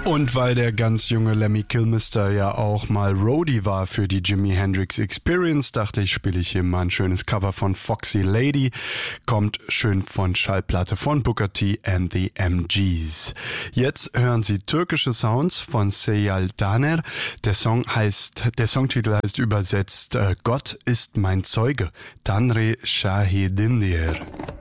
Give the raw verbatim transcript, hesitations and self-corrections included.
Und weil der ganz junge Lemmy Kilmister ja auch mal Roadie war für die Jimi Hendrix Experience, dachte ich, spiele ich hier mal ein schönes Cover von Foxy Lady. Kommt schön von Schallplatte von Booker T and the M Gs. Jetzt hören Sie türkische Sounds von Seyal Daner. Der Song heißt, der Songtitel heißt übersetzt äh, Gott ist mein Zeuge. Tanrı Şahidimdir.